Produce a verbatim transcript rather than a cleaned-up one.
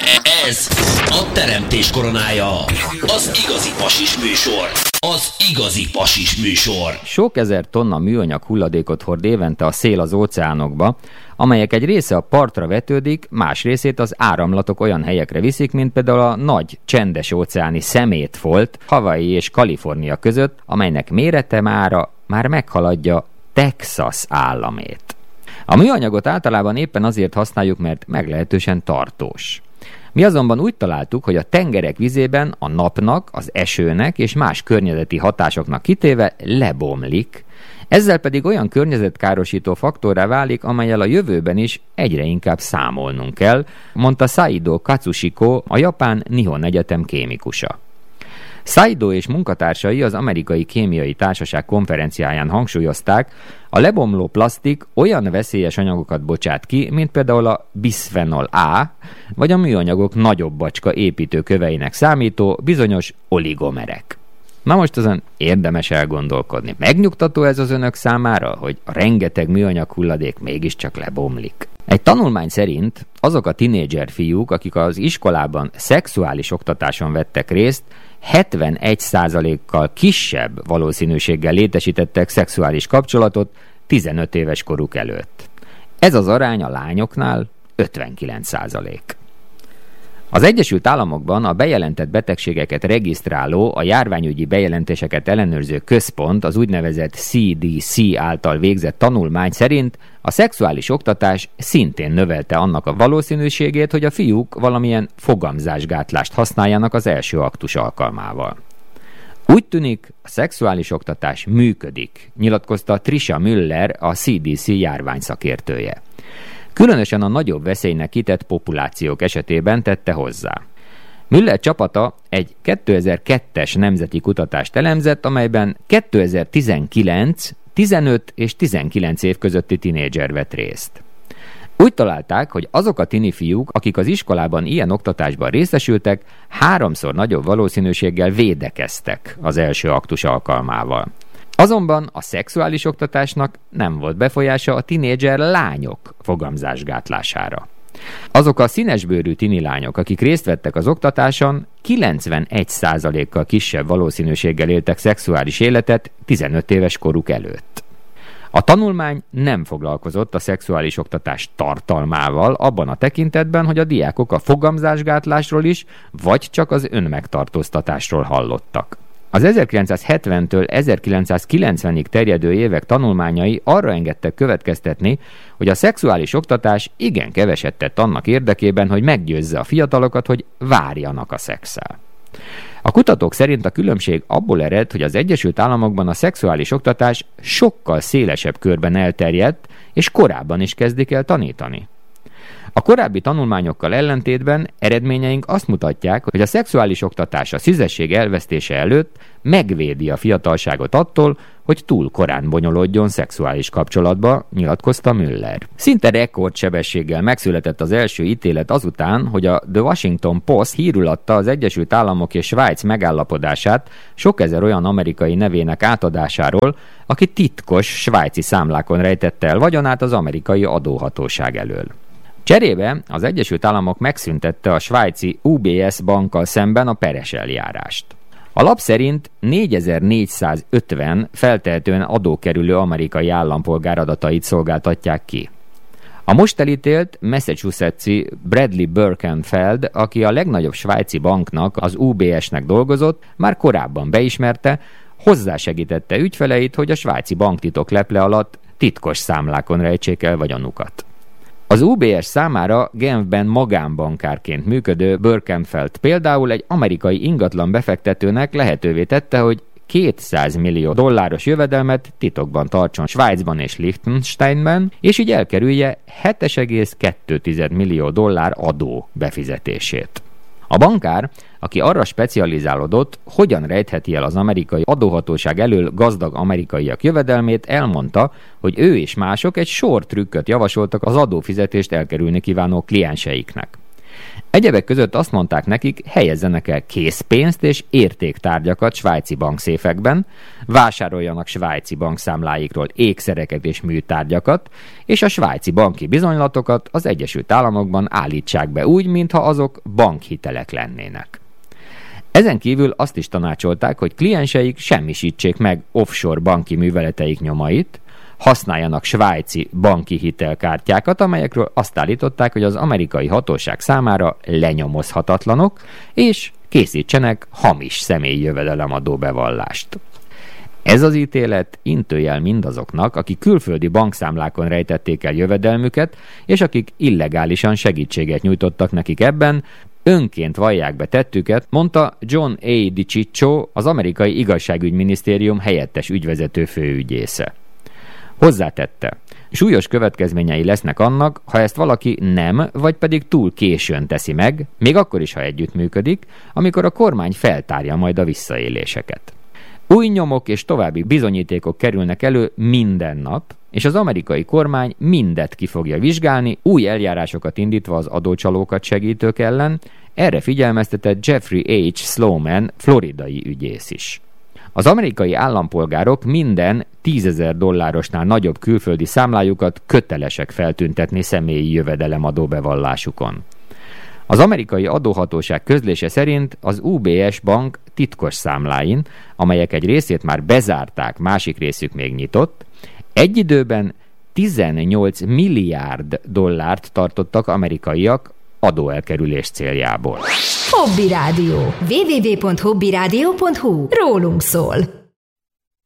Ez a teremtés koronája, az igazi pasis műsor. Az igazi pasis műsor. Sok ezer tonna műanyag hulladékot hord évente a szél az óceánokba, amelyek egy része a partra vetődik, más részét az áramlatok olyan helyekre viszik, mint például a nagy, csendes óceáni szemétfolt Hawaii és Kalifornia között, amelynek mérete mára már meghaladja Texas államét. A műanyagot általában éppen azért használjuk, mert meglehetősen tartós. Mi azonban úgy találtuk, hogy a tengerek vizében a napnak, az esőnek és más környezeti hatásoknak kitéve lebomlik, ezzel pedig olyan környezetkárosító faktorrá válik, amellyel a jövőben is egyre inkább számolnunk kell, mondta Saido Katsushiko, a japán Nihon Egyetem kémikusa. Saido és munkatársai az Amerikai Kémiai Társaság konferenciáján hangsúlyozták, a lebomló plasztik olyan veszélyes anyagokat bocsát ki, mint például a bisphenol A, vagy a műanyagok nagyobb bacska építőköveinek számító bizonyos oligomerek. Na most azon érdemes elgondolkodni. Megnyugtató ez az önök számára, hogy a rengeteg műanyag hulladék mégiscsak lebomlik? Egy tanulmány szerint azok a tinédzser fiúk, akik az iskolában szexuális oktatáson vettek részt, hetvenegy százalékkal kisebb valószínűséggel létesítettek szexuális kapcsolatot tizenöt éves koruk előtt. Ez az arány a lányoknál ötvenkilenc százalék. Az Egyesült Államokban a bejelentett betegségeket regisztráló, a járványügyi bejelentéseket ellenőrző központ, az úgynevezett C D C által végzett tanulmány szerint a szexuális oktatás szintén növelte annak a valószínűségét, hogy a fiúk valamilyen fogamzásgátlást használjanak az első aktus alkalmával. Úgy tűnik, a szexuális oktatás működik, nyilatkozta Trisha Müller, a C D C járványszakértője. Különösen a nagyobb veszélynek kitett populációk esetében tette hozzá. Müller csapata egy kétezer-kettes nemzeti kutatást elemzett, amelyben kétezer-tizenkilenc, tizenöt és tizenkilenc év közötti tinédzser vett részt. Úgy találták, hogy azok a tini fiúk, akik az iskolában ilyen oktatásban részesültek, háromszor nagyobb valószínűséggel védekeztek az első aktus alkalmával. Azonban a szexuális oktatásnak nem volt befolyása a tinédzser lányok fogamzásgátlására. Azok a színesbőrű tini lányok, akik részt vettek az oktatáson, kilencvenegy százalékkal kisebb valószínűséggel éltek szexuális életet tizenöt éves koruk előtt. A tanulmány nem foglalkozott a szexuális oktatás tartalmával abban a tekintetben, hogy a diákok a fogamzásgátlásról is, vagy csak az önmegtartóztatásról hallottak. Az ezerkilencszázhetventől ezerkilencszázkilencvenig terjedő évek tanulmányai arra engedtek következtetni, hogy a szexuális oktatás igen keveset tett annak érdekében, hogy meggyőzze a fiatalokat, hogy várjanak a szexszel. A kutatók szerint a különbség abból ered, hogy az Egyesült Államokban a szexuális oktatás sokkal szélesebb körben elterjedt, és korábban is kezdik el tanítani. A korábbi tanulmányokkal ellentétben eredményeink azt mutatják, hogy a szexuális oktatás a szüzesség elvesztése előtt megvédi a fiatalságot attól, hogy túl korán bonyolódjon szexuális kapcsolatba, nyilatkozta Müller. Szinte rekordsebességgel megszületett az első ítélet azután, hogy a The Washington Post hírül adta az Egyesült Államok és Svájc megállapodását sok ezer olyan amerikai nevének átadásáról, aki titkos svájci számlákon rejtette el vagyonát az amerikai adóhatóság elől. Cserébe az Egyesült Államok megszüntette a svájci U B S bankkal szemben a peres eljárást. A lap szerint négyezer-négyszázötven feltehetően adókerülő amerikai állampolgár adatait szolgáltatják ki. A most elítélt Massachusetts-i Bradley Birkenfeld, aki a legnagyobb svájci banknak, az U B S-nek dolgozott, már korábban beismerte, hozzásegítette ügyfeleit, hogy a svájci banktitok leple alatt titkos számlákon rejtsék el vagyonukat. Az U B S számára Genfben magánbankárként működő Birkenfeld például egy amerikai ingatlan befektetőnek lehetővé tette, hogy kétszáz millió dolláros jövedelmet titokban tartson Svájcban és Liechtensteinben, és így elkerülje hét egész kettő millió dollár adó befizetését. A bankár, aki arra specializálódott, hogyan rejtheti el az amerikai adóhatóság elől gazdag amerikaiak jövedelmét, elmondta, hogy ő és mások egy sor trükköt javasoltak az adófizetést elkerülni kívánó klienseiknek. Egyebek között azt mondták nekik, helyezzenek el készpénzt és értéktárgyakat svájci bankszéfekben, vásároljanak svájci bankszámláikról ékszereket és műtárgyakat, és a svájci banki bizonylatokat az Egyesült Államokban állítsák be úgy, mintha azok bankhitelek lennének. Ezen kívül azt is tanácsolták, hogy klienseik semmisítsék meg offshore banki műveleteik nyomait, használjanak svájci banki hitelkártyákat, amelyekről azt állították, hogy az amerikai hatóság számára lenyomozhatatlanok, és készítsenek hamis személyi jövedelemadó bevallást. Ez az ítélet intőjel mindazoknak, akik külföldi bankszámlákon rejtették el jövedelmüket, és akik illegálisan segítséget nyújtottak nekik ebben, önként vallják be tettüket, mondta John A. DiCiccio, az amerikai igazságügyminisztérium helyettes ügyvezető főügyésze. Hozzátette, súlyos következményei lesznek annak, ha ezt valaki nem, vagy pedig túl későn teszi meg, még akkor is, ha együttműködik, amikor a kormány feltárja majd a visszaéléseket. Új nyomok és további bizonyítékok kerülnek elő minden nap, és az amerikai kormány mindet ki fogja vizsgálni, új eljárásokat indítva az adócsalókat segítők ellen, erre figyelmeztetett Jeffrey H. Sloman, floridai ügyész is. Az amerikai állampolgárok minden tízezer dollárosnál nagyobb külföldi számlájukat kötelesek feltüntetni személyi jövedelemadó bevallásukon. Az amerikai adóhatóság közlése szerint az U B S bank titkos számláin, amelyek egy részét már bezárták, másik részük még nyitott, egy időben tizennyolc milliárd dollárt tartottak amerikaiak adóelkerülés céljából. Hobby Rádió. double-u double-u double-u pont hobby rádió pont hu. Rólunk szól.